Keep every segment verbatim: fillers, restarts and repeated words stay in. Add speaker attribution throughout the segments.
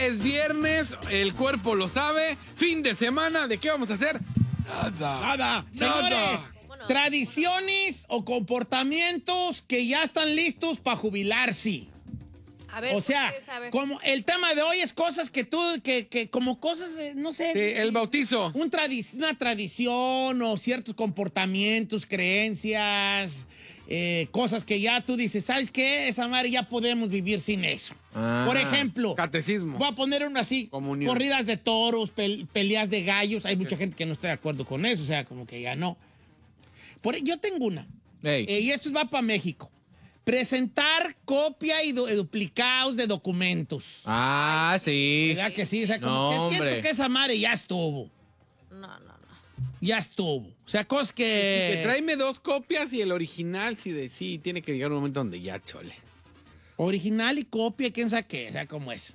Speaker 1: es viernes, el cuerpo lo sabe. Fin de semana, ¿de qué vamos a hacer? Nada.
Speaker 2: Nada. Señores,
Speaker 3: no?
Speaker 2: tradiciones o comportamientos que ya están listos para jubilarse.
Speaker 3: A ver,
Speaker 2: O sea,
Speaker 3: pues, a ver.
Speaker 2: como el tema de hoy es cosas que tú, que, que como cosas, eh, no sé.
Speaker 1: Sí, el bautizo.
Speaker 2: Un tradi- una tradición o ciertos comportamientos, creencias, eh, cosas que ya tú dices, ¿sabes qué? Esa madre ya podemos vivir sin eso.
Speaker 1: Ah,
Speaker 2: Por ejemplo,
Speaker 1: catecismo.
Speaker 2: voy a poner uno así,
Speaker 1: Comunión.
Speaker 2: corridas de toros, pel- peleas de gallos. Hay mucha gente que no está de acuerdo con eso, o sea, como que ya no. Por, yo tengo una,
Speaker 4: Ey.
Speaker 2: eh, y esto va para México. Presentar copia y du- duplicados de documentos.
Speaker 4: Ah, sí.
Speaker 2: ¿Verdad que sí? O sea, como
Speaker 4: No,
Speaker 2: que
Speaker 4: hombre.
Speaker 2: siento que esa madre ya estuvo.
Speaker 3: No, no, no.
Speaker 2: Ya estuvo. O sea, cosas que...
Speaker 1: Que tráeme dos copias y el original, sí, de sí, tiene que llegar un momento donde ya chole.
Speaker 2: Original y copia, quién sabe qué. O sea, como eso.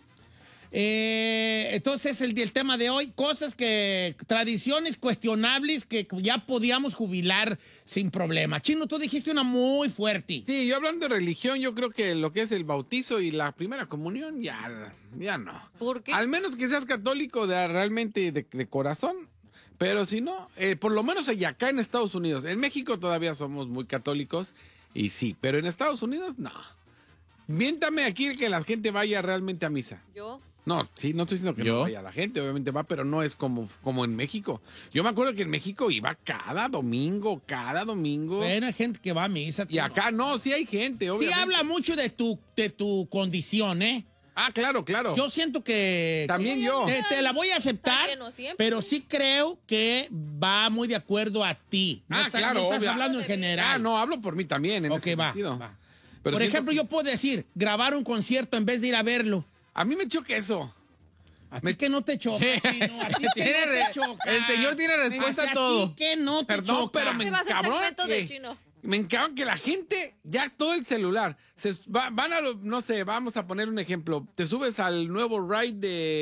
Speaker 2: Eh, entonces, el, el tema de hoy, cosas que... Tradiciones cuestionables que ya podíamos jubilar sin problema. Chino, tú dijiste una muy fuerte.
Speaker 1: Sí, yo hablando de religión, yo creo que lo que es el bautizo y la primera comunión, ya, ya no.
Speaker 3: ¿Por qué?
Speaker 1: Al menos que seas católico de, realmente de, de corazón, pero si no, eh, por lo menos allá acá en Estados Unidos. En México todavía somos muy católicos y sí, pero en Estados Unidos no. Miéntame aquí que la gente vaya realmente a misa.
Speaker 3: Yo.
Speaker 1: No, sí, no estoy diciendo que
Speaker 4: ¿Yo?
Speaker 1: no vaya la gente, obviamente va, pero no es como, como en México. Yo me acuerdo que en México iba cada domingo, cada domingo.
Speaker 2: Bueno, hay gente que va a misa.
Speaker 1: Y acá no, sí hay gente,
Speaker 2: Sí
Speaker 1: obviamente.
Speaker 2: habla mucho de tu, de tu condición, ¿eh?
Speaker 1: Ah, claro, claro.
Speaker 2: Yo siento que...
Speaker 1: También yo.
Speaker 2: Te, te la voy a aceptar,
Speaker 3: Está lleno siempre.
Speaker 2: pero sí creo que va muy de acuerdo a ti. No
Speaker 1: Ah,
Speaker 2: está-
Speaker 1: claro,
Speaker 2: no estás
Speaker 1: obvio.
Speaker 2: hablando en general.
Speaker 1: Ah, no, hablo por mí también en
Speaker 2: Ok,
Speaker 1: ese
Speaker 2: va,
Speaker 1: sentido.
Speaker 2: va.
Speaker 1: Pero
Speaker 2: Por
Speaker 1: siento
Speaker 2: ejemplo,
Speaker 1: que-
Speaker 2: yo puedo decir, grabar un concierto en vez de ir a verlo.
Speaker 1: A mí me choca eso.
Speaker 2: A ti que no te choca, Chino, a ti que
Speaker 4: Tiene
Speaker 2: no
Speaker 4: re-
Speaker 2: te choca.
Speaker 4: el señor tiene respuesta
Speaker 2: Hacia
Speaker 4: a todo.
Speaker 2: ti que no te
Speaker 1: Perdón,
Speaker 2: choca.
Speaker 1: pero me
Speaker 3: Este va a ser
Speaker 1: encabrona
Speaker 3: segmento de
Speaker 1: que,
Speaker 3: Chino.
Speaker 1: me encabrona que la gente, ya todo el celular, se va- van a, lo- no sé, vamos a poner un ejemplo. Te subes al nuevo ride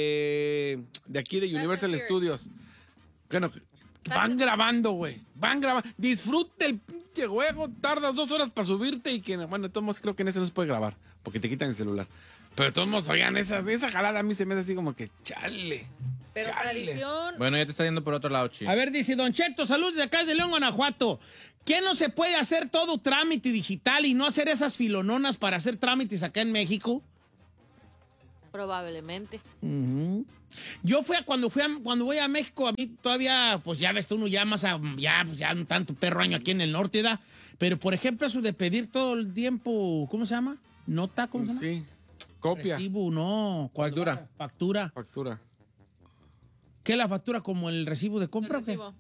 Speaker 1: de, de aquí de Universal
Speaker 3: Furious.
Speaker 1: Studios. Bueno, van grabando, güey. Van grabando. Disfruta el pinche juego. Tardas dos horas para subirte y que, bueno, de todos modos creo que en ese no se puede grabar porque te quitan el celular. Pero de todos modos, oigan, esa, esa jalada a mí se me hace así como que chale.
Speaker 3: Pero
Speaker 1: chale.
Speaker 3: tradición.
Speaker 4: Bueno, ya te está yendo por otro lado, Chino.
Speaker 2: A ver, dice Don Cheto, saludos de acá de León, Guanajuato. ¿Qué no se puede hacer todo trámite digital y no hacer esas filononas para hacer trámites acá en México?
Speaker 3: Probablemente.
Speaker 2: Ujú. Yo fui a, cuando fui a, cuando voy a México, a mí todavía, pues ya ves tú, uno ya más, a- ya, pues ya no tanto perro año aquí en el norte, ¿da? Pero, por ejemplo, eso de pedir todo el tiempo, ¿cómo se llama? ¿Nota? ¿Cómo se llama?
Speaker 1: Sí. Copia.
Speaker 2: Recibo, no. cuando-
Speaker 4: Factura.
Speaker 2: Factura.
Speaker 1: Factura.
Speaker 2: ¿Qué es la factura? ¿Como el recibo de compra o qué?
Speaker 3: Recibo.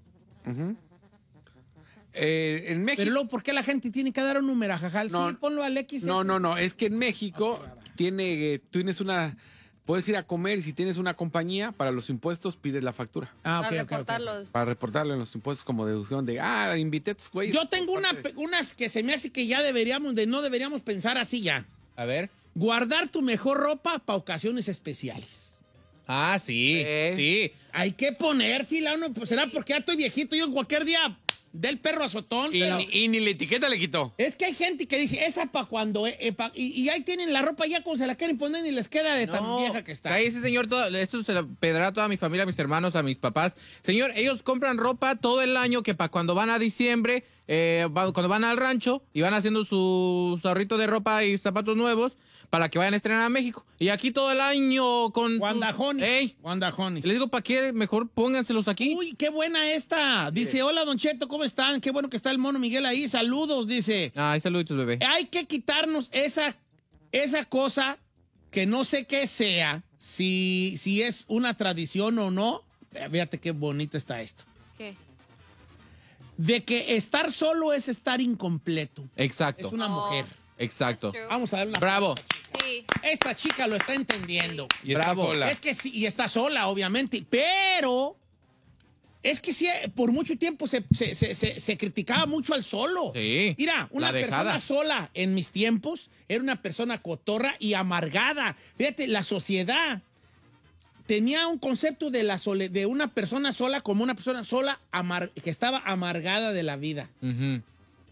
Speaker 1: Eh, en México.
Speaker 2: Pero luego, ¿por qué la gente tiene que dar un número, jajal?
Speaker 1: No,
Speaker 2: Sí, ponlo al X.
Speaker 1: No, no, no. Es que en México tiene, eh, tú tienes una. Puedes ir a comer y si tienes una compañía, para los impuestos pides la factura.
Speaker 2: Ah,
Speaker 3: Para
Speaker 2: ok, ok, ok.
Speaker 3: reportarlos.
Speaker 1: Para reportarle en los impuestos como deducción de, ah, invité a estos güeyes.
Speaker 2: Yo tengo una, pe- unas que se me hace que ya deberíamos, de no deberíamos pensar así ya.
Speaker 4: A ver.
Speaker 2: Guardar tu mejor ropa para ocasiones especiales.
Speaker 4: Ah, sí.
Speaker 1: Eh.
Speaker 4: Sí.
Speaker 2: Hay que poner, sí, la uno, pues será porque ya estoy viejito, yo cualquier día del perro azotón.
Speaker 1: Y,
Speaker 2: pero
Speaker 1: ni- y ni la etiqueta le quitó.
Speaker 2: es que hay gente que dice, esa para cuando, eh, eh, pa- y, y ahí tienen la ropa ya como se la quieren poner y les queda de tan vieja que está.
Speaker 4: Ahí ese señor, todo, esto se lo pedirá a toda mi familia, a mis hermanos, a mis papás. Señor, ellos compran ropa todo el año que para cuando van a diciembre, eh, va- cuando van al rancho y van haciendo su, su ahorrito de ropa y zapatos nuevos para que vayan a estrenar a México. Y aquí todo el año con...
Speaker 2: Guandajones.
Speaker 4: ¡Ey!
Speaker 2: Guandajones.
Speaker 4: Les digo, ¿para qué? Mejor pónganselos aquí.
Speaker 2: Uy, qué buena esta. Dice, hola, Don Cheto, ¿cómo están? Qué bueno que está el mono Miguel ahí. Saludos, dice.
Speaker 4: Ay, saluditos, bebé.
Speaker 2: Hay que quitarnos esa, esa cosa que no sé qué sea, si, si es una tradición o no. Eh, Fíjate qué bonito está esto.
Speaker 3: ¿Qué?
Speaker 2: De que estar solo es estar incompleto.
Speaker 4: Exacto.
Speaker 2: Es una
Speaker 3: Oh.
Speaker 2: mujer.
Speaker 4: Exacto.
Speaker 3: That's true.
Speaker 2: Vamos a ver una...
Speaker 4: Bravo.
Speaker 3: Sí.
Speaker 2: Esta chica lo está entendiendo.
Speaker 1: Y está
Speaker 4: Bravo.
Speaker 1: sola.
Speaker 2: Es que sí, y está sola, obviamente, pero es que sí, por mucho tiempo se, se- se- se- se criticaba mucho al solo.
Speaker 4: Sí,
Speaker 2: Mira, una
Speaker 4: la dejada.
Speaker 2: persona sola en mis tiempos era una persona cotorra y amargada. Fíjate, la sociedad tenía un concepto de, la sole- de una persona sola como una persona sola amar- que estaba amargada de la vida.
Speaker 4: Ujú.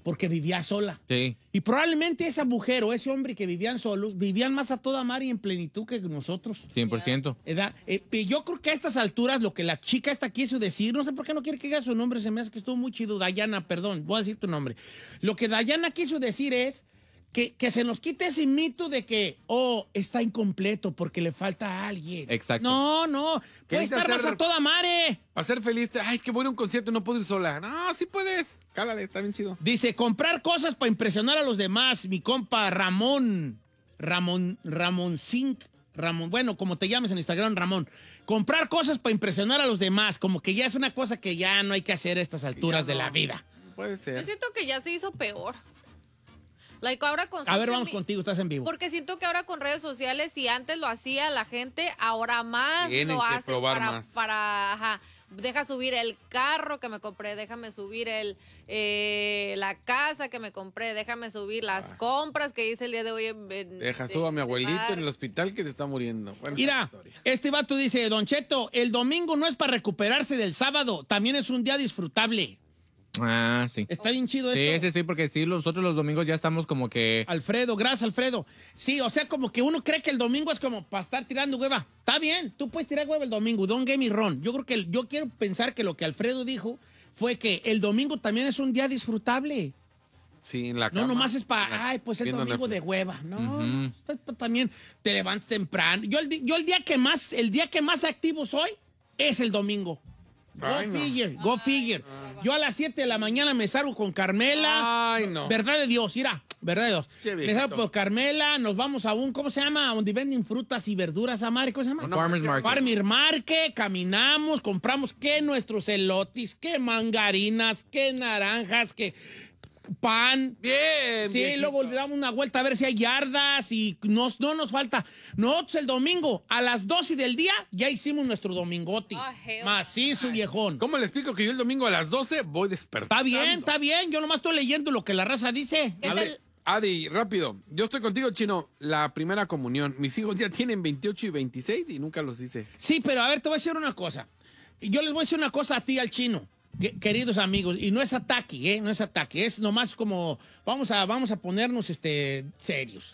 Speaker 2: porque vivía sola.
Speaker 4: Sí.
Speaker 2: Y probablemente esa mujer o ese hombre que vivían solos, vivían más a toda mar y en plenitud que nosotros.
Speaker 4: cien por ciento.
Speaker 2: ¿Verdad? Eh, pero yo creo que a estas alturas lo que la chica esta quiso decir, no sé por qué no quiere que diga su nombre, se me hace que estuvo muy chido, Dayana, perdón, voy a decir tu nombre. Lo que Dayana quiso decir es que, que se nos quite ese mito de que, oh, está incompleto porque le falta a alguien.
Speaker 4: Exacto.
Speaker 2: No, no, puede
Speaker 1: necesita
Speaker 2: estar más
Speaker 1: hacer-
Speaker 2: a toda mare.
Speaker 1: Para ser feliz, ay, que voy a ir a un concierto y no puedo ir sola. No, sí puedes. Cálale, está bien chido.
Speaker 2: Dice, comprar cosas para impresionar a los demás. Mi compa Ramón, Ramón, Ramón Zinc, Ramón, bueno, como te llames en Instagram, Ramón. Comprar cosas para impresionar a los demás, como que ya es una cosa que ya no hay que hacer a estas alturas de
Speaker 1: no.
Speaker 2: la vida.
Speaker 1: Puede
Speaker 3: Yo
Speaker 1: ser.
Speaker 3: siento que ya se hizo peor. Like ahora con
Speaker 2: A ver,
Speaker 3: social
Speaker 2: vamos
Speaker 3: me-
Speaker 2: contigo, estás en vivo.
Speaker 3: Porque siento que ahora con redes sociales, si antes lo hacía la gente, ahora más
Speaker 1: Tienen
Speaker 3: lo
Speaker 1: que
Speaker 3: hacen
Speaker 1: probar
Speaker 3: para,
Speaker 1: más.
Speaker 3: para ajá, deja subir el carro que me compré, déjame subir el eh, la casa que me compré, déjame subir las compras que hice el día de hoy. En, en-
Speaker 1: Deja,
Speaker 3: de-
Speaker 1: suba a mi
Speaker 3: de
Speaker 1: abuelito
Speaker 3: bar.
Speaker 1: en el hospital que se está muriendo. Bueno,
Speaker 2: Mira,
Speaker 1: historia.
Speaker 2: este vato dice, Don Cheto, el domingo no es para recuperarse del sábado, también es un día disfrutable.
Speaker 4: Ah, sí.
Speaker 2: Está bien chido
Speaker 4: Sí,
Speaker 2: esto.
Speaker 4: sí, sí, porque sí, nosotros los domingos ya estamos como que...
Speaker 2: Alfredo, gracias, Alfredo. Sí, o sea, como que uno cree que el domingo es como para estar tirando hueva. Está bien, tú puedes tirar hueva el domingo, don't get me wrong. Yo creo que, el- yo quiero pensar que lo que Alfredo dijo fue que el domingo también es un día disfrutable.
Speaker 1: Sí, en la
Speaker 2: No,
Speaker 1: cama.
Speaker 2: nomás es
Speaker 1: En la-
Speaker 2: para, ay, pues el
Speaker 1: viendo
Speaker 2: domingo de
Speaker 1: Netflix.
Speaker 2: hueva. No, está- está también te levantas temprano. Yo el, di- yo el día que más, el día que más activo soy es el domingo. Go
Speaker 1: Ay, no.
Speaker 2: figure, go figure. Yo a las siete de la mañana me salgo con Carmela.
Speaker 1: Ay, no.
Speaker 2: Verdad de Dios, mira, verdad de Dios.
Speaker 1: Che,
Speaker 2: Me
Speaker 1: viejito.
Speaker 2: salgo por Carmela, nos vamos a un, ¿cómo se llama? Donde venden frutas y verduras, Amari, ¿cómo se llama?
Speaker 1: Una
Speaker 4: Farmer's
Speaker 1: market.
Speaker 4: Market.
Speaker 2: Farmer Market, caminamos, compramos que nuestros elotes, que mangarinas, que naranjas, que pan.
Speaker 1: Bien.
Speaker 2: Sí,
Speaker 1: viejito.
Speaker 2: luego le damos una vuelta a ver si hay yardas y nos, no nos falta. Nosotros el domingo a las doce del día ya hicimos nuestro domingote.
Speaker 3: Ah, hell
Speaker 2: Macizo,
Speaker 3: no.
Speaker 2: viejón.
Speaker 1: ¿Cómo le explico que yo el domingo a las doce voy despertando?
Speaker 2: Está bien, está bien. Yo nomás estoy leyendo lo que la raza dice.
Speaker 3: Es
Speaker 2: A ver,
Speaker 3: el-
Speaker 1: Adi, rápido. Yo estoy contigo, Chino. La primera comunión. Mis hijos ya tienen veintiocho y veintiséis y nunca los hice.
Speaker 2: sí, pero a ver, te voy a decir una cosa. Yo les voy a decir una cosa a ti, al chino. Que- queridos amigos, y no es ataque, ¿eh? No es ataque, es nomás como, vamos a, vamos a ponernos este, serios.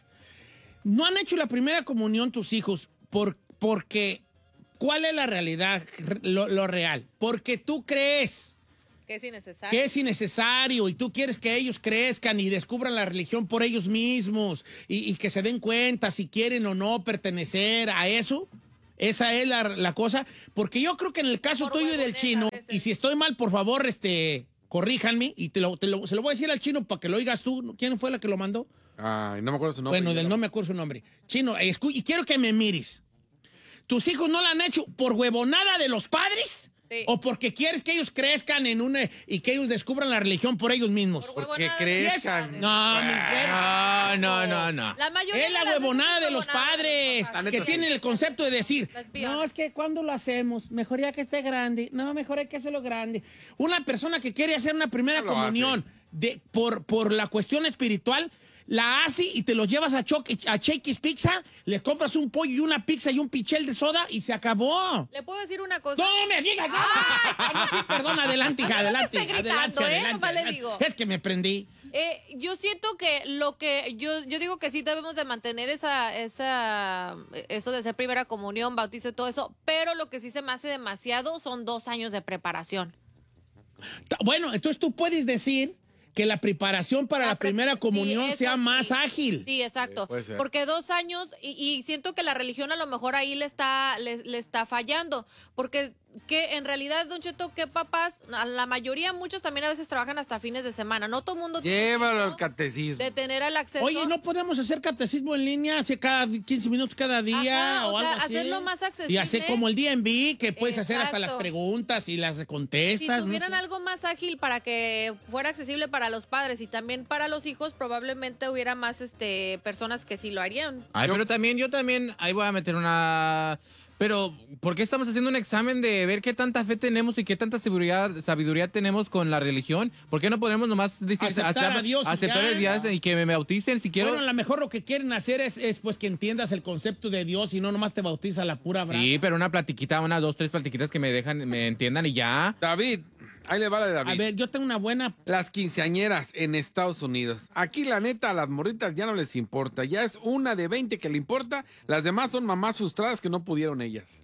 Speaker 2: No han hecho la primera comunión tus hijos por, porque, ¿cuál es la realidad, lo, lo real? Porque tú crees
Speaker 3: que es innecesario.
Speaker 2: que es innecesario y tú quieres que ellos crezcan y descubran la religión por ellos mismos y, y que se den cuenta si quieren o no pertenecer a eso. Esa es la, la cosa, porque yo creo que en el caso
Speaker 3: Por
Speaker 2: tuyo y del
Speaker 3: huevones
Speaker 2: chino,
Speaker 3: a veces.
Speaker 2: y si estoy mal, por favor, este, corríjanme, y te lo, te lo- se lo voy a decir al chino para que lo oigas tú. ¿Quién fue la que lo mandó?
Speaker 1: Ay, no me acuerdo su nombre.
Speaker 2: bueno,
Speaker 1: Ya
Speaker 2: del
Speaker 1: lo-
Speaker 2: no me acuerdo su nombre. Chino, escu- y quiero que me mires. ¿Tus hijos no la han hecho por huevonada de los padres?
Speaker 3: Sí.
Speaker 2: ¿O porque quieres que ellos crezcan en una y que ellos descubran la religión por ellos mismos?
Speaker 3: Por
Speaker 1: Porque
Speaker 3: huevonada de
Speaker 2: Sí
Speaker 3: los
Speaker 2: es-
Speaker 1: crezcan.
Speaker 2: No, mi
Speaker 4: No, no, no, no.
Speaker 3: La mayoría
Speaker 2: Es la
Speaker 3: de las veces
Speaker 2: huevonada
Speaker 3: es
Speaker 2: de los
Speaker 3: huevonada
Speaker 2: padres
Speaker 3: papás.
Speaker 1: La
Speaker 2: que
Speaker 1: neta,
Speaker 2: tienen
Speaker 1: sí.
Speaker 2: el concepto de decir,
Speaker 3: Let's be
Speaker 2: no,
Speaker 3: honest.
Speaker 2: es que cuando lo hacemos, mejor ya que esté grande, no, mejor hay que hacerlo grande. Una persona que quiere hacer una primera
Speaker 1: No lo
Speaker 2: comunión de, por, por la cuestión espiritual, la hace y te los llevas a, Cho- a Shakey's Pizza, le compras un pollo y una pizza y un pichel de soda y se acabó.
Speaker 3: Le puedo decir una cosa.
Speaker 2: No me digas nada. Ah, no, sí, perdón, adelante, hija,
Speaker 3: A mí no me
Speaker 2: adelante.
Speaker 3: esté gritando,
Speaker 2: adelante,
Speaker 3: ¿eh?
Speaker 2: adelante,
Speaker 3: Nomás le
Speaker 2: adelante.
Speaker 3: digo.
Speaker 2: Es que me prendí.
Speaker 3: Eh, yo siento que lo que yo yo digo que sí debemos de mantener esa esa eso de ser primera comunión, bautizo y todo eso, pero lo que sí se me hace demasiado son dos años de preparación.
Speaker 2: Ta- Bueno, entonces tú puedes decir que la preparación para
Speaker 3: Ah,
Speaker 2: la
Speaker 3: pre-
Speaker 2: primera
Speaker 3: sí,
Speaker 2: comunión
Speaker 3: eso
Speaker 2: sea
Speaker 3: sí.
Speaker 2: más ágil.
Speaker 3: Sí, exacto.
Speaker 1: Sí, puede ser.
Speaker 3: Porque dos años y, y siento que la religión a lo mejor ahí le está le, le está fallando, porque que en realidad, Don Cheto, que papás, a la mayoría, muchos también a veces trabajan hasta fines de semana. No todo el mundo tiene
Speaker 1: Llévalo al
Speaker 3: tiempo
Speaker 1: catecismo.
Speaker 3: de tener el acceso.
Speaker 2: Oye, ¿no podemos hacer catecismo en línea hace cada quince minutos cada día
Speaker 3: Ajá,
Speaker 2: o,
Speaker 3: o sea,
Speaker 2: algo así?
Speaker 3: hacerlo más
Speaker 2: Y
Speaker 3: accesible.
Speaker 2: hacer como el D M V, que puedes hacer hasta las
Speaker 3: Exacto.
Speaker 2: preguntas y las
Speaker 3: Si
Speaker 2: contestas. ¿no?
Speaker 3: tuvieran algo más ágil para que fuera accesible para los padres y también para los hijos, probablemente hubiera más este personas que sí lo harían.
Speaker 4: Ay, pero también, yo también, ahí voy a meter una... Pero, ¿por qué estamos haciendo un examen de ver qué tanta fe tenemos y qué tanta seguridad, sabiduría tenemos con la religión? ¿Por qué no podemos nomás decir,
Speaker 2: Aceptar a Dios y
Speaker 4: aceptar
Speaker 2: ya.
Speaker 4: el Dios y que me bauticen si quiero?
Speaker 2: Bueno, a lo mejor lo que quieren hacer es, es pues que entiendas el concepto de Dios y no nomás te bautiza la pura brava.
Speaker 4: Sí, pero una platiquita, unas dos, tres platiquitas que me dejan, me entiendan y ya.
Speaker 1: David, Ahí le va la de David.
Speaker 2: A ver, yo tengo una buena.
Speaker 1: Las quinceañeras en Estados Unidos. Aquí, la neta, a las morritas ya no les importa. Ya es una de veinte que le importa. Las demás son mamás frustradas que no pudieron ellas.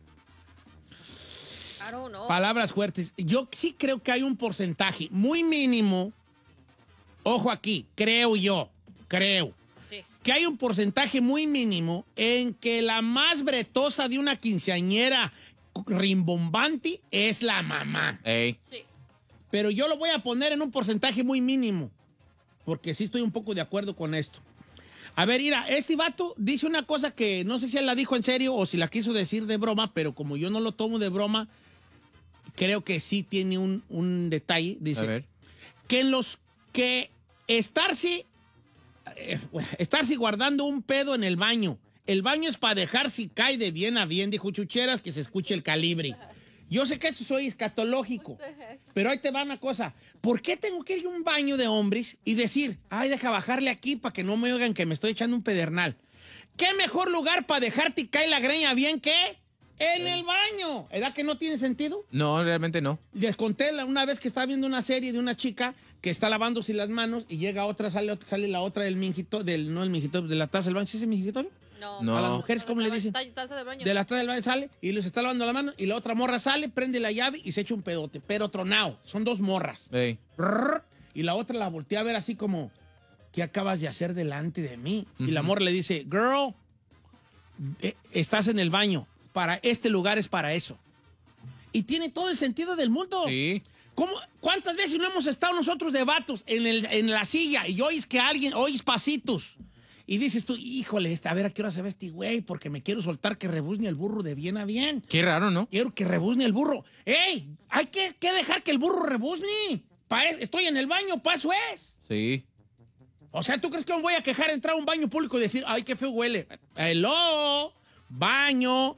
Speaker 3: I don't know.
Speaker 2: Palabras fuertes. Yo sí creo que hay un porcentaje muy mínimo. Ojo aquí, creo yo, creo.
Speaker 3: Sí.
Speaker 2: Que hay un porcentaje muy mínimo en que la más bretosa de una quinceañera rimbombante es la mamá.
Speaker 4: Ey.
Speaker 3: Sí.
Speaker 2: Pero yo lo voy a poner en un porcentaje muy mínimo, porque sí estoy un poco de acuerdo con esto. A ver, mira, este vato dice una cosa que no sé si él la dijo en serio o si la quiso decir de broma, pero como yo no lo tomo de broma, creo que sí tiene un, un detalle. Dice
Speaker 4: A ver.
Speaker 2: que en los que estarse, eh, estarse guardando un pedo en el baño. El baño es para dejar si cae de bien a bien, dijo Chucheras, que se escuche el calibre. Yo sé que esto soy escatológico, pero ahí te va una cosa. ¿Por qué tengo que ir a un baño de hombres y decir, ay, deja bajarle aquí para que no me oigan que me estoy echando un pedernal? ¿Qué mejor lugar para dejarte caer la greña bien que en el baño? ¿Verdad que no tiene sentido?
Speaker 4: No, realmente no.
Speaker 2: Les conté la- una vez que estaba viendo una serie de una chica que está lavándose las manos y llega otra, sale, otra- sale la otra del minjito, del, no el minjito, de la taza del baño. ¿Sí es el minjitorio?
Speaker 3: No.
Speaker 4: No.
Speaker 2: A las mujeres, ¿cómo le dicen?
Speaker 3: Taza de baño.
Speaker 2: De la taza del baño sale y les está lavando la mano y la otra morra sale, prende la llave y se echa un pedote. Pero tronado. Son dos morras.
Speaker 4: Ey.
Speaker 2: Rrr, y la otra la voltea a ver así como, ¿qué acabas de hacer delante de mí? Y la morra le dice, girl, eh, estás en el baño. Para este lugar es para eso. Y tiene todo el sentido del mundo.
Speaker 4: Sí.
Speaker 2: ¿Cómo, ¿Cuántas veces no hemos estado nosotros de vatos en, el, en la silla y oís que alguien, oís pasitos? Y dices tú, híjole, este, a ver a qué hora se ve este güey, porque me quiero soltar que rebuzne el burro de bien a bien.
Speaker 4: Qué raro, ¿no?
Speaker 2: Quiero que rebuzne el burro. ¡Ey! Hay que, que dejar que el burro rebuzne. Pa e- estoy en el baño, pa' eso es.
Speaker 4: Sí.
Speaker 2: O sea, ¿tú crees que me voy a quejar entrar a un baño público y decir, ay, qué feo huele? Hello, baño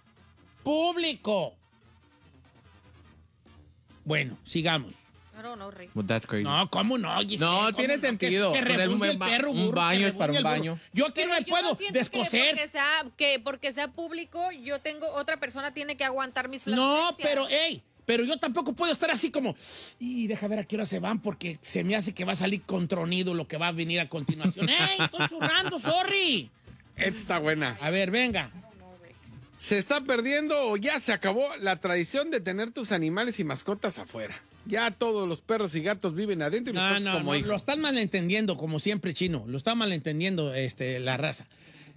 Speaker 2: público. Bueno, sigamos.
Speaker 3: I don't know, Rick.
Speaker 4: But that's crazy.
Speaker 2: No, ¿cómo no? Giselle?
Speaker 4: No,
Speaker 2: ¿Cómo
Speaker 4: tiene
Speaker 2: Que-
Speaker 4: sentido.
Speaker 2: Que,
Speaker 4: O sea,
Speaker 2: rebuzne
Speaker 4: un
Speaker 2: el
Speaker 4: ba-
Speaker 2: perro,
Speaker 4: un
Speaker 2: burro,
Speaker 4: baño
Speaker 2: que
Speaker 4: es para
Speaker 2: rebuzne
Speaker 4: un
Speaker 2: el burro.
Speaker 4: baño.
Speaker 2: Yo aquí
Speaker 3: Pero
Speaker 2: no me
Speaker 3: yo
Speaker 2: puedo
Speaker 3: siento que
Speaker 2: descoser.
Speaker 3: porque sea, que porque sea público, yo tengo, otra persona tiene que aguantar mis
Speaker 2: No,
Speaker 3: flatulencias.
Speaker 2: pero, ey, pero yo tampoco puedo estar así como, y deja ver a qué hora se van porque se me hace que va a salir contronido lo que va a venir a continuación. ¡Ey, estoy zurrando, sorry!
Speaker 1: Esta está buena.
Speaker 2: A ver, venga.
Speaker 1: Se está perdiendo o ya se acabó la tradición de tener tus animales y mascotas afuera. Ya todos los perros y gatos viven adentro y los
Speaker 2: No,
Speaker 1: tratas
Speaker 2: no,
Speaker 1: como
Speaker 2: no,
Speaker 1: hijos.
Speaker 2: lo están malentendiendo, como siempre, Chino. Lo está malentendiendo este, la raza.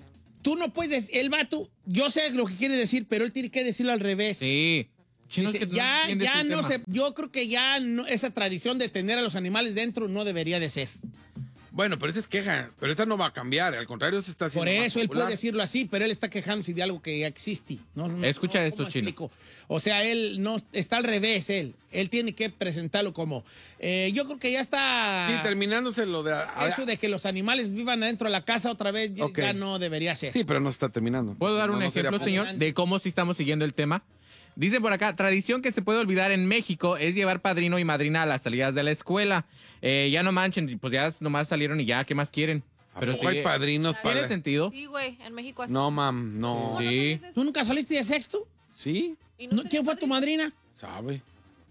Speaker 2: Tú no puedes, el vato, yo sé lo que quiere decir, pero él tiene que decirlo al revés.
Speaker 4: Sí. Chino,
Speaker 2: Dice,
Speaker 4: es que
Speaker 2: ya,
Speaker 4: entiendes
Speaker 2: ya
Speaker 4: el
Speaker 2: no
Speaker 4: tema.
Speaker 2: se, yo creo que ya no- esa tradición de tener a los animales dentro no debería de ser.
Speaker 1: Bueno, pero esa es queja. Pero esa no va a cambiar. Al contrario, se está haciendo
Speaker 2: Por
Speaker 1: más
Speaker 2: eso él
Speaker 1: popular.
Speaker 2: puede decirlo así, pero él está quejándose de algo que ya existe. No, no,
Speaker 4: Escucha
Speaker 2: no,
Speaker 4: esto,
Speaker 2: ¿cómo
Speaker 4: Chino.
Speaker 2: explico? O sea, él no está al revés, él. Él tiene que presentarlo como. eh, yo creo que ya está.
Speaker 1: Sí, terminándose lo de...
Speaker 2: Eso de que los animales vivan adentro de la casa otra vez ya-
Speaker 1: Ok.
Speaker 2: ya no debería ser.
Speaker 1: Sí, pero no está terminando.
Speaker 4: ¿Puedo dar
Speaker 1: No,
Speaker 4: un
Speaker 1: no sería
Speaker 4: ejemplo,
Speaker 1: popular.
Speaker 4: señor, de cómo sí estamos siguiendo el tema? Dice por acá, tradición que se puede olvidar en México es llevar padrino y madrina a las salidas de la escuela. Eh, ya no manchen, pues ya nomás salieron y ya, ¿qué más quieren?
Speaker 1: Pero
Speaker 4: sí,
Speaker 1: hay padrinos
Speaker 4: ¿tiene
Speaker 1: para...
Speaker 4: sentido?
Speaker 3: Sí, güey, en México así.
Speaker 1: No, mam, no.
Speaker 3: ¿Cómo no
Speaker 4: Sí.
Speaker 3: sabes eso?
Speaker 2: ¿Tú nunca saliste de sexto?
Speaker 1: ¿Sí?
Speaker 3: ¿Y
Speaker 2: No,
Speaker 3: tenías
Speaker 2: ¿Quién fue tu
Speaker 3: padrino?
Speaker 2: madrina?
Speaker 1: ¿Sabe?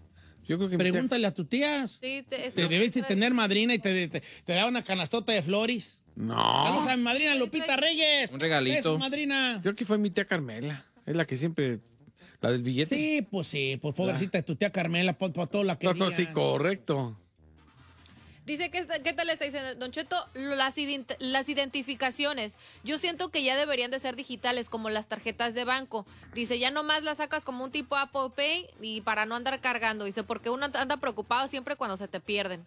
Speaker 1: Yo creo que... mi tía-
Speaker 2: Pregúntale a tu tía.
Speaker 3: Sí, te, eso-
Speaker 2: Te debiste tener madrina y te, te, te da una canastota de flores. Saludos
Speaker 1: No.
Speaker 2: a mi madrina Lupita Reyes.
Speaker 4: Un regalito.
Speaker 2: Besos, madrina.
Speaker 1: Creo que fue mi tía Carmela. Es la que siempre... La del billete.
Speaker 2: Sí, pues sí, pues pobrecita de tu tía Carmela, por, por todo la que
Speaker 1: No, no, sí, correcto.
Speaker 3: Dice que, está- ¿qué tal le está diciendo? Don Cheto, las, ident- las identificaciones, yo siento que ya deberían de ser digitales, como las tarjetas de banco. Dice, ya nomás las sacas como un tipo Apple Pay y para no andar cargando. Dice, porque uno anda preocupado siempre cuando se te pierden.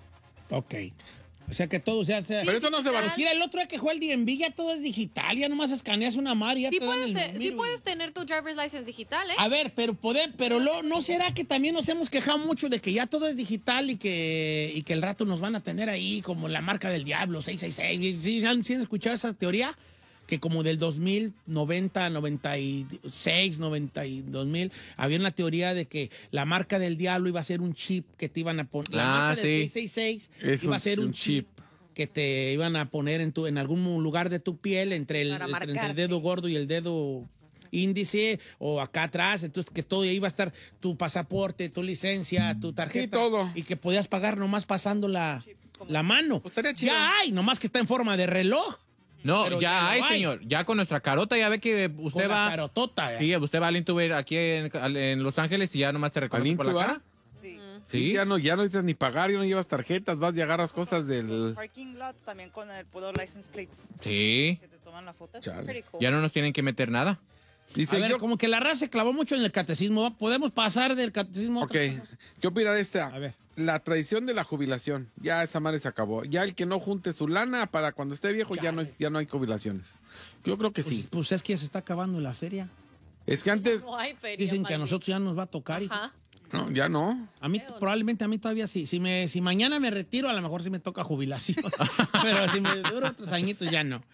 Speaker 2: Ok. O sea que todo sea... sea
Speaker 1: Pero eso no se va a...
Speaker 2: Pues mira, el otro día que fue el D M V ya todo es digital, ya nomás escaneas una mar y ya
Speaker 3: Sí
Speaker 2: te dan
Speaker 3: puedes,
Speaker 2: el
Speaker 3: te- sí
Speaker 2: número y-
Speaker 3: puedes tener tu driver's license digital, ¿eh?
Speaker 2: A ver, pero poder, pero lo, ¿no será que también nos hemos quejado mucho de que ya todo es digital y que, y que el rato nos van a tener ahí como la marca del diablo, seiscientos sesenta y seis? ¿Sí, han, sí han escuchado esa teoría? Que como del dos mil, noventa, noventa y seis, noventa y dos mil, había una teoría de que la marca del diablo iba a ser un chip que te iban a poner. La
Speaker 4: Ah,
Speaker 2: marca del
Speaker 4: sí.
Speaker 2: seiscientos sesenta y seis
Speaker 1: Es
Speaker 2: iba
Speaker 1: un-
Speaker 2: a ser un,
Speaker 1: un
Speaker 2: chip.
Speaker 1: chip.
Speaker 2: Que te iban a poner en tu en algún lugar de tu piel entre el,
Speaker 3: Para
Speaker 2: entre el
Speaker 3: marcarte.
Speaker 2: dedo gordo y el dedo índice o acá atrás, entonces que todo ahí iba a estar tu pasaporte, tu licencia, tu tarjeta.
Speaker 1: Sí, todo.
Speaker 2: Y que podías pagar nomás pasando la, la mano.
Speaker 1: Pues estaría chido.
Speaker 2: Ya hay, nomás que está en forma de reloj.
Speaker 4: No,
Speaker 2: Pero
Speaker 4: ya,
Speaker 2: ya lo
Speaker 4: hay,
Speaker 2: hay.
Speaker 4: señor. Ya con nuestra carota, ya ve que usted
Speaker 2: Con la
Speaker 4: va...
Speaker 2: carotota. eh.
Speaker 4: Sí, usted va al Intuber aquí en, en Los Ángeles y ya nomás te reconoce por la
Speaker 1: Intubar?
Speaker 4: cara.
Speaker 5: Sí.
Speaker 1: Sí,
Speaker 4: Sí.
Speaker 1: ya no, ya no necesitas ni pagar, ya no llevas tarjetas, vas y agarras cosas del...
Speaker 5: Parking lot también con el puro license plates
Speaker 4: Sí.
Speaker 5: que te toman la foto.
Speaker 1: Chale.
Speaker 3: Pretty cool.
Speaker 4: Ya no nos tienen que meter nada.
Speaker 1: Dice,
Speaker 2: A ver,
Speaker 1: yo...
Speaker 2: como que la raza se clavó mucho en el catecismo. ¿va? ¿Podemos pasar del catecismo? a
Speaker 1: Ok,
Speaker 2: otra cosa?
Speaker 1: ¿qué opina de esta?
Speaker 2: A ver.
Speaker 1: La tradición de la jubilación. Ya esa madre se acabó. Ya el que no junte su lana para cuando esté viejo, ya no, hay, ya no hay jubilaciones. Yo creo que
Speaker 2: Pues,
Speaker 1: sí.
Speaker 2: pues es que ya se está acabando la feria.
Speaker 1: Es que antes...
Speaker 3: No hay feria,
Speaker 2: Dicen que a
Speaker 3: Maggie.
Speaker 2: nosotros ya nos va a tocar. hijo.
Speaker 3: Ajá.
Speaker 1: No, ya no.
Speaker 2: A mí, probablemente a mí todavía sí. Si, me, si mañana me retiro, a lo mejor sí me toca jubilación. Pero si me duro otros añitos, ya no.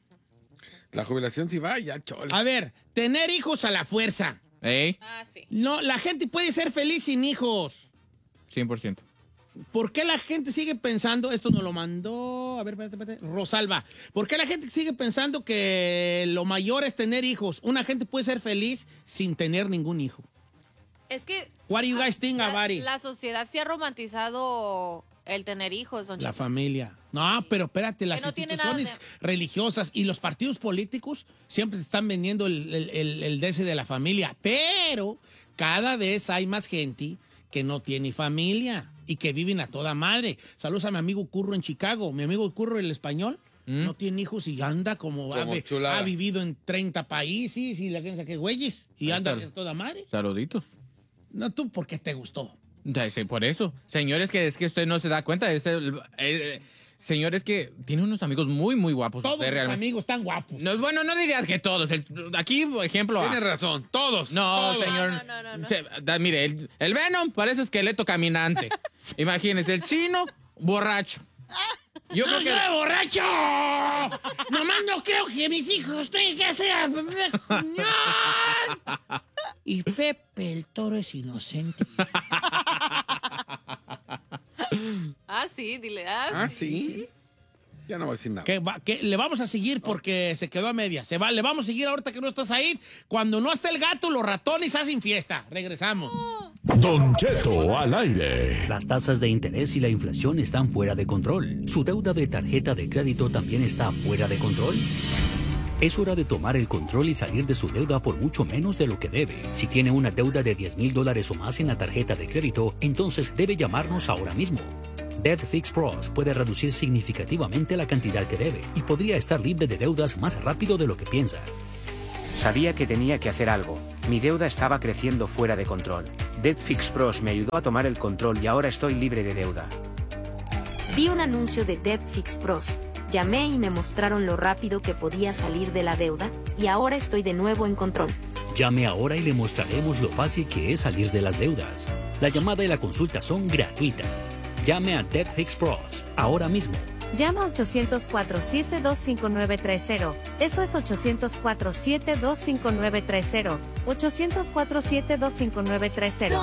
Speaker 1: La jubilación sí va, ya chole.
Speaker 2: A ver, tener hijos a la fuerza.
Speaker 4: ¿Eh?
Speaker 3: Ah, sí.
Speaker 2: No, la gente puede ser feliz sin hijos.
Speaker 4: cien por ciento.
Speaker 2: ¿Por qué la gente sigue pensando, esto nos lo mandó, a ver, espérate, espérate, Rosalba, ¿por qué la gente sigue pensando que lo mayor es tener hijos? Una gente puede ser feliz sin tener ningún hijo.
Speaker 3: Es que
Speaker 2: What do you guys think
Speaker 3: la,
Speaker 2: about it?
Speaker 3: la sociedad sí ha romantizado el tener hijos, don
Speaker 2: La
Speaker 3: Cheto.
Speaker 2: familia. No, pero espérate, las
Speaker 3: no tiene nada
Speaker 2: instituciones
Speaker 3: de-
Speaker 2: religiosas y los partidos políticos siempre te están vendiendo el, el, el, el dese de la familia. Pero cada vez hay más gente que no tiene familia y que viven a toda madre. Saludos a mi amigo Curro en Chicago. Mi amigo Curro, el español,
Speaker 4: ¿Mm?
Speaker 2: no tiene hijos y anda como,
Speaker 1: Como
Speaker 2: ha, vi-
Speaker 1: chulada.
Speaker 2: ha vivido en treinta países y la gente que güeyes y
Speaker 4: Ahí
Speaker 2: anda
Speaker 4: está.
Speaker 2: a toda madre.
Speaker 4: Saluditos.
Speaker 2: No, tú, porque te gustó.
Speaker 4: Ya sé, por eso. Señores, que es que usted no se da cuenta. Es el- eh, señores, que tiene unos amigos muy, muy guapos.
Speaker 2: Todos
Speaker 4: usted
Speaker 2: mis
Speaker 4: realmente.
Speaker 2: amigos están guapos.
Speaker 4: No, bueno, no dirías que todos. El- aquí, por ejemplo.
Speaker 1: Tienes
Speaker 4: ah,
Speaker 1: razón, todos.
Speaker 4: no,
Speaker 1: todos.
Speaker 4: señor.
Speaker 3: No, no, no, no.
Speaker 4: Se- da- mire, el, el Venom parece esqueleto caminante. Imagínese, el chino, borracho. Yo creo
Speaker 2: ¡No
Speaker 4: que.
Speaker 2: soy borracho! Nomás no creo que mis hijos tengan que ser... ¡No! Y Pepe el Toro es inocente.
Speaker 3: Ah, sí, dile. Ah,
Speaker 1: Ah, sí. Ya no voy a decir nada.
Speaker 2: Que, va- que le vamos a seguir porque se quedó a media. Se va, le vamos a seguir ahorita que no estás ahí. Cuando no está el gato, los ratones hacen fiesta. Regresamos.
Speaker 6: Don Cheto al aire.
Speaker 7: Las tasas de interés y la inflación están fuera de control. ¿Su deuda de tarjeta de crédito también está fuera de control? Es hora de tomar el control y salir de su deuda por mucho menos de lo que debe. Si tiene una deuda de diez mil dólares o más en la tarjeta de crédito, entonces debe llamarnos ahora mismo. Debt Fix Pros puede reducir significativamente la cantidad que debe y podría estar libre de deudas más rápido de lo que piensa.
Speaker 8: Sabía que tenía que hacer algo. Mi deuda estaba creciendo fuera de control. Debt Fix Pros me ayudó a tomar el control y ahora estoy libre de deuda.
Speaker 9: Vi un anuncio de Debt Fix Pros. Llamé y me mostraron lo rápido que podía salir de la deuda, y ahora estoy de nuevo en control.
Speaker 7: Llame ahora y le mostraremos lo fácil que es salir de las deudas. La llamada y la consulta son gratuitas. Llame a Debt Fix Pros ahora mismo.
Speaker 10: Llama a ochocientos cuatro siete dos cinco nueve tres cero. Eso es ochocientos cuatro siete dos cinco nueve tres cero. ochocientos cuatro siete dos cinco nueve tres cero.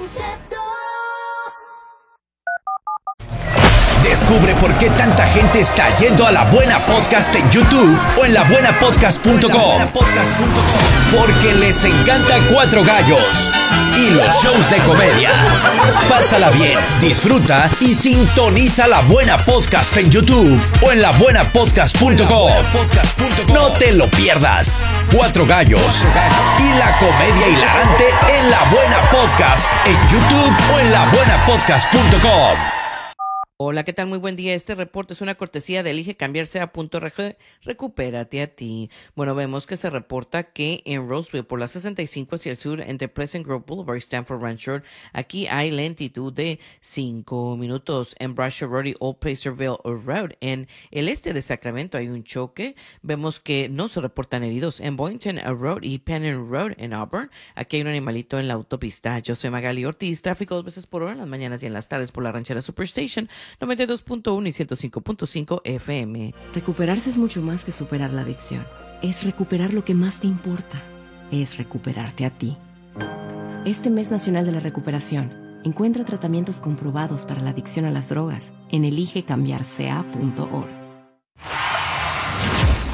Speaker 11: Descubre por qué tanta gente está yendo a La Buena Podcast en YouTube o en la buena podcast punto com. Porque les encanta Cuatro Gallos y los shows de comedia. Pásala bien, disfruta y sintoniza La Buena Podcast en YouTube o en la buena podcast punto com. No te lo pierdas. Cuatro Gallos y la comedia hilarante en La Buena Podcast en YouTube o en la buena podcast punto com.
Speaker 12: Hola, ¿qué tal? Muy buen día. Este reporte es una cortesía de elige cambiarse a punto R G. Recupérate a ti. Bueno, vemos que se reporta que en Roseville, por la sesenta y cinco hacia el sur, entre Pleasant Grove Boulevard y Stanford Ranch Road, aquí hay lentitud de cinco minutos. En Brasher Road y Old Placerville Road, en el este de Sacramento, hay un choque. Vemos que no se reportan heridos. En Boynton Road y Penn Road, en Auburn, aquí hay un animalito en la autopista. Yo soy Magali Ortiz. Tráfico dos veces por hora en las mañanas y en las tardes por la ranchera Superstation noventa y dos punto uno y ciento cinco punto cinco F M.
Speaker 13: Recuperarse es mucho más que superar la adicción. Es recuperar lo que más te importa. Es recuperarte a ti. Este mes nacional de la recuperación, encuentra tratamientos comprobados para la adicción a las drogas en elige cambiarse a punto org.
Speaker 14: Detenga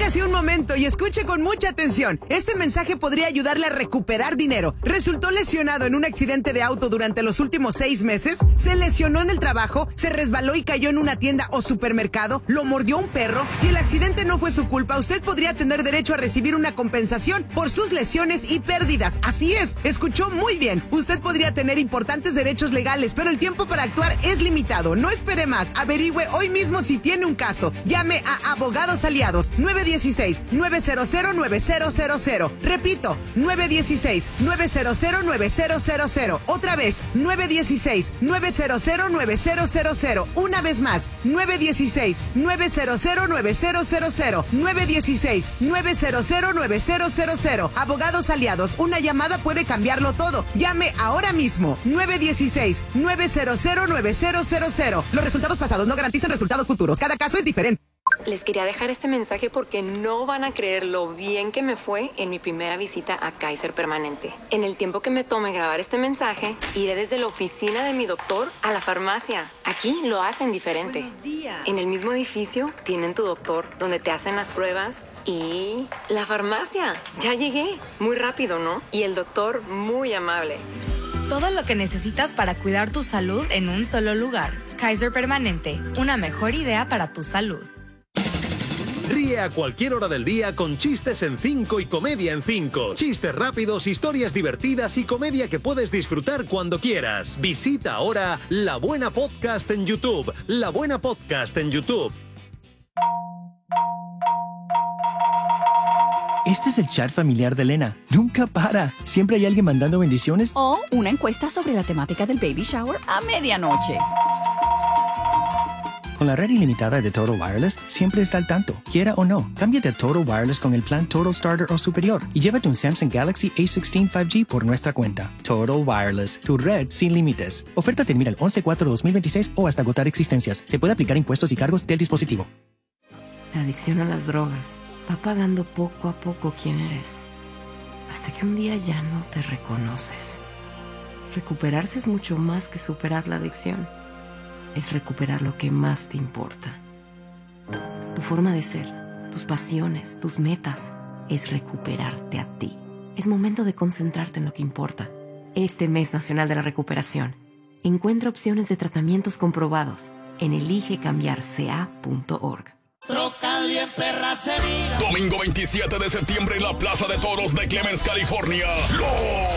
Speaker 14: Deténgase un momento y escuche con mucha atención. Este mensaje podría ayudarle a recuperar dinero. ¿Resultó lesionado en un accidente de auto durante los últimos seis meses? ¿Se lesionó en el trabajo? ¿Se resbaló y cayó en una tienda o supermercado? ¿Lo mordió un perro? Si el accidente no fue su culpa, usted podría tener derecho a recibir una compensación por sus lesiones y pérdidas. Así es, escuchó muy bien. Usted podría tener importantes derechos legales, pero el tiempo para actuar es limitado. No espere más. Averigüe hoy mismo si tiene un caso. Llame a Abogados Aliados nueve uno seis, nueve cero cero, nueve cero cero cero. Repito, nueve uno seis, nueve cero cero, nueve cero cero cero. Otra vez, nueve uno seis, nueve cero cero, nueve cero cero cero. Una vez más, nueve uno seis, nueve cero cero, nueve cero cero cero. nueve uno seis, nueve cero cero, nueve cero cero cero. Abogados Aliados, una llamada puede cambiarlo todo. Llame ahora mismo, nueve uno seis, nueve cero cero, nueve cero cero cero. Los resultados pasados no garantizan resultados futuros. Cada caso es diferente.
Speaker 15: Les quería dejar este mensaje porque no van a creer lo bien que me fue en mi primera visita a Kaiser Permanente. En el tiempo que me tome grabar este mensaje, iré desde la oficina de mi doctor a la farmacia. Aquí lo hacen diferente.
Speaker 16: Buenos días.
Speaker 15: En el mismo edificio tienen tu doctor, donde te hacen las pruebas y la farmacia. Ya llegué. Muy rápido, ¿no? Y el doctor muy amable.
Speaker 17: Todo lo que necesitas para cuidar tu salud en un solo lugar. Kaiser Permanente, una mejor idea para tu salud.
Speaker 18: Ríe a cualquier hora del día con chistes en cinco y comedia en cinco. Chistes rápidos, historias divertidas y comedia que puedes disfrutar cuando quieras. Visita ahora La Buena Podcast en YouTube. La Buena Podcast en YouTube.
Speaker 19: Este es el chat familiar de Elena. Nunca para. Siempre hay alguien mandando bendiciones.
Speaker 20: O una encuesta sobre la temática del baby shower a medianoche.
Speaker 19: Con la red ilimitada de Total Wireless, siempre está al tanto, quiera o no. Cámbiate a Total Wireless con el plan Total Starter o superior y llévate un Samsung Galaxy A dieciséis cinco G por nuestra cuenta. Total Wireless, tu red sin límites. Oferta termina el once cuatro de dos mil veintiséis o hasta agotar existencias. Se puede aplicar impuestos y cargos del dispositivo.
Speaker 13: La adicción a las drogas va pagando poco a poco quién eres, hasta que un día ya no te reconoces. Recuperarse es mucho más que superar la adicción. Es recuperar lo que más te importa. Tu forma de ser, tus pasiones, tus metas, es recuperarte a ti. Es momento de concentrarte en lo que importa. Este mes nacional de la recuperación, encuentra opciones de tratamientos comprobados en elige cambiar c a punto org.
Speaker 21: Trocal y en perra se mira.
Speaker 6: Domingo veintisiete de septiembre en la Plaza de Toros de Clemens, California. Los